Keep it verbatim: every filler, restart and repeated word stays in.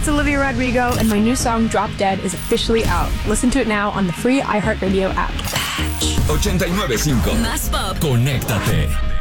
it's Olivia Rodrigo, and my new song Drop Dead is officially out. Listen to it now on the free iHeartRadio app. ochenta y nueve punto cinco. Más pop. Conéctate.